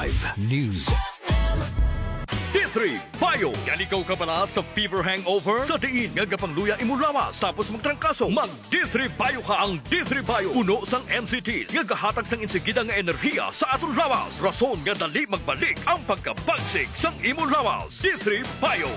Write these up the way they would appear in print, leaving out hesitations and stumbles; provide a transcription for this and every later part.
News. D3 Bio. Ganikaw ka pala sa fever hangover? Sa diin nga gapangluya imo lawas tapos magtrangkaso. Mag D3 Bio ka. Ang D3 Bio puno sang NCT nga gahatag sang insigida nga enerhiya sa aton lawas. Rason nga dali magbalik ang pagkabagsig sang imo lawas. D3 Bio.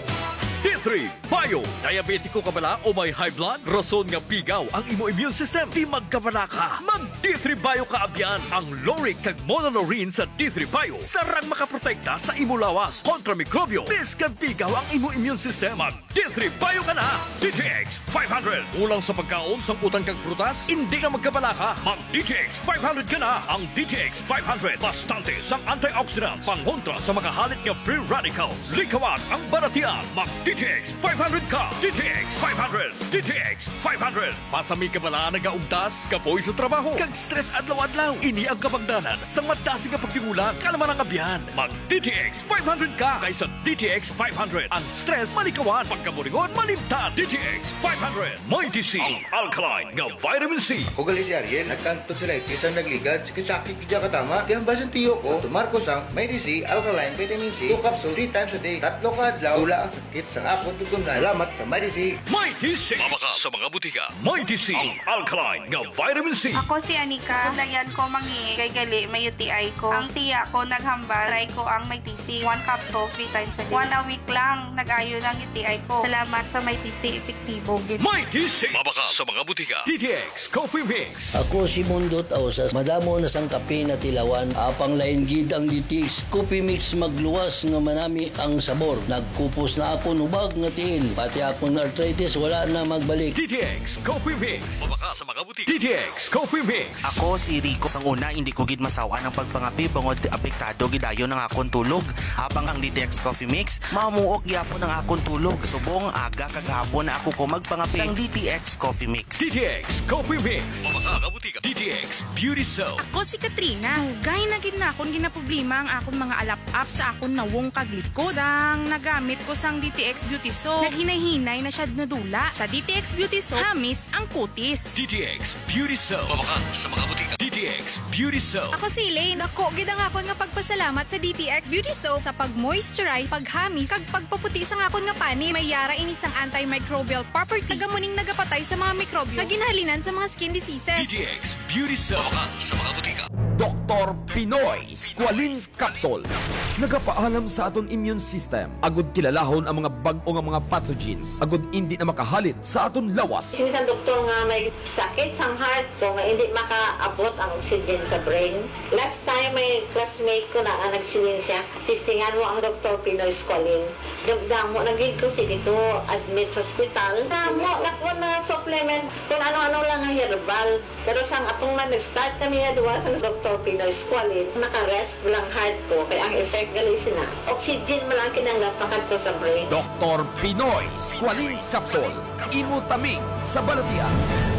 D3 Bio. Diabetiko ka bala o may high blood? Rason nga pigaw ang imo immune system. Di magkabala ka. Mag D3 Bio ka abyan. Ang Loric kag Monolorine sa D3 Bio sarang makaprotekta sa imo lawas kontra mikrobyo. Biskan pigaw ang imo immune system. Mag D3 Bio ka na. DTX 500. Ulang sa pagkaon sang utang kag prutas? Hindi ka magkabala ka. Mag DTX 500 ka na. Ang DTX 500 bastante sang antioxidants pangontra sa makahalit nga free radicals. Likawan ang baratian. Mag DTX 500 ka! DTX 500! DTX 500! Pasami ka bala nagaugtas, kapoy sa trabaho, kag stress adlaw-adlaw. Ini ang kabangdanan sa madasig nga pagtingula, kalaman ang abyan. Mag DTX 500 ka kaysa DTX 500. Ang stress malikawan, pagkaburingon malimtan. DTX 500. May DC, ang alkaline nga vitamin C. Ako gali si Ariel, nagkanto sila isang nagligad, sakit kidya katama. Kaya basin tiyo ko, tumarkos ang May DC, alkaline vitamin C, 2 capsule 3 times a day, 3 ka adlaw, tula ang sakit sa akot tugon na. Salamat sa May DC. May DC. Mabaka sa mga butika. May DC, ang alkaline nga vitamin C. Ako si Anika. Layan ko mangi kay gali may UTI ko. Ang tiya ko naghambal, try ko ang May DC. 1 capsule 3 times a day. 1 a week lang, nag-ayo ng UTI ko. Salamat sa May DC, epektibo. May DC. Mabaka sa mga butika. DTX Coffee Mix. Ako si Mundot Ausas. Madamo na sang kape na tilawan. Apang lain gid ang DTX Coffee Mix magluwas nga manami ang sabor. Nagkupos na ako nubag nga tiil. Pati akong arthritis wala na magbalik. DTX Coffee Mix. Mabaka sa mga butika. DTX Coffee Mix. Ako si Rico. Sang una, hindi ko gid masawaan ang pagpangapi bangod apektado gidayon ng akong tulog. Habang ang DTX Coffee Mix, mamuok gyapon ang akong tulog. Subong aga kaghapon na ako ko magpangapi sang DTX Coffee Mix. DTX Coffee Mix. Mabaka sa butika. DTX Beauty Soap. Ako si Katrina. Hugay na gid na akong ginaproblema ang akong mga alap-up sa akong nawong kaglikod. Sang nagamit ko sang DTX Beauty Soap, naghinay-hinay na siya nadula. Sa DTX Beauty Soap, hamis ang kutis. DTX Beauty Soap. Mabaka sa mga butika. DTX Beauty Soap. Ako si Elaine. Ako, gid ang akon nga pagpasalamat sa DTX Beauty Soap sa pag-moisturize, paghamis, kag pagpaputi sa akon nga pani. May yara ini sang antimicrobial property. Tagamuning nagapatay sa mga mikrobyo. Kaginhalinan sa mga skin diseases. DTX Beauty Soap. Mabaka sa mga butika. Dr. Pinoy Squalene Capsule. Nagapaalam sa aton immune system. Agud kilalahon ang mga bag-o nga mga pathogens. Agud hindi na makahalit sa aton lawas. Minsan doktor nga may sakit sa heart ko nga hindi makaabot ang oxygen sa brain. Last time may classmate ko na nagsilin siya. Testingan mo ang Dr. Pinoy Squalene. Dagdamo nagig ko si dito admit sa hospital. Damo lakwa na supplement kung ano-ano lang nga herbal. Pero sang atong man nag-start kami nga duwa sa Dr. Pinoy Squalene, naka-rest lang heart ko kaya ang effect galisin na. Oxygen mo lang kinanglapakat sa brain. Dr. Pinoy Squalene Capsule. Imutamig sa balatian.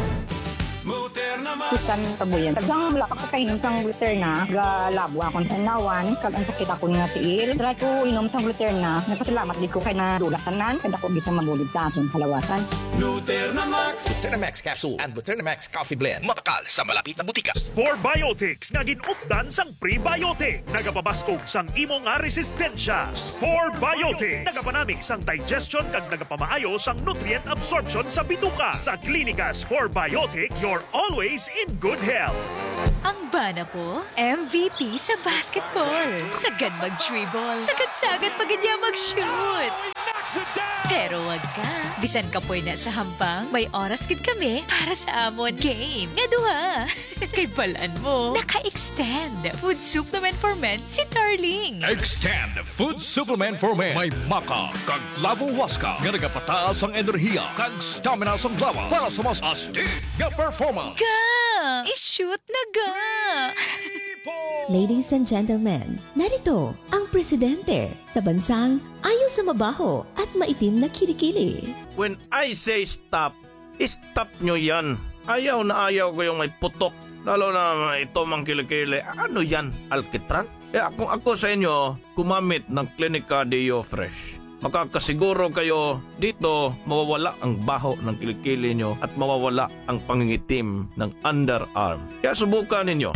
Kusan tabuyan. Tagang wala ka pagkainom sang Gluterna, galabwa akong tanawan, kag ang sakit ako nga tiil. Try ko inom sang Gluterna, nagpasalamat di ko kay na dulatanan, kada ko bisa magulid sa ating kalawasan. Gluternamax Capsule and Gluternamax Coffee Blend. Makakal sa malapit na butika. Spore Biotics nga ginupdan sang prebiotic. Nagapabaskog sang imo nga resistensya. Spore Biotics. Nagapanami sang digestion kag nagapamaayo sang nutrient absorption sa bituka. Sa klinika Spore Biotics, you're always in good health. Ang bana po, MVP sa basketball. Sagad mag-dribble. Sagad-sagad pag niya mag-shoot. Pero wag ka. Bisan ka po na sa hambang, may oras gid kami para sa amon game. Nga duha. Kay balaan mo, naka-extend. Food supplement for men si Darling. Extend Food Supplement for Men. May maka kag lavo waska nga nagapataas ang enerhiya kag stamina sa lawas para sa mas astig nga performance. Ga! I-shoot na ga! Ladies and gentlemen, narito ang presidente sa bansang ayaw sa mabaho at maitim na kilikili. When I say stop, stop nyo yan. Ayaw na ayaw ko yung may putok. Lalo na ito mang kilikili. Ano yan? Alkitran? Kung ako sa inyo, kumamit ng Clinica Deo Fresh. Makakasiguro kayo dito mawawala ang baho ng kilikili nyo at mawawala ang pangingitim ng underarm. Kaya subukan ninyo.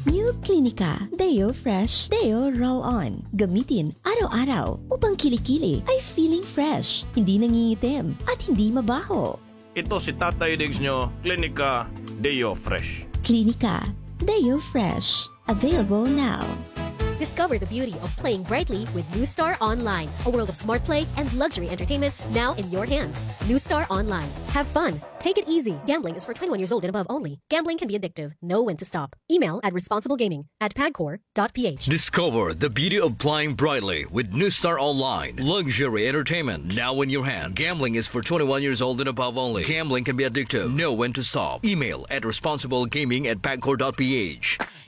New Clinica Deo Fresh Deo Roll-On. Gamitin araw-araw upang kilikili ay feeling fresh, hindi nangingitim at hindi mabaho. Ito si Tatay Diggs nyo, Clinica Deo Fresh. Clinica Deo Fresh. Available now. Discover the beauty of playing brightly with New Star Online, a world of smart play and luxury entertainment now in your hands. New Star Online. Have fun. Take it easy. Gambling is for 21 years old and above only. Gambling can be addictive. Know when to stop. Email at responsiblegaming@pagcor.ph. Discover the beauty of playing brightly with New Star Online. Luxury entertainment now in your hands. Gambling is for 21 years old and above only. Gambling can be addictive. Know when to stop. Email at responsiblegaming@pagcor.ph.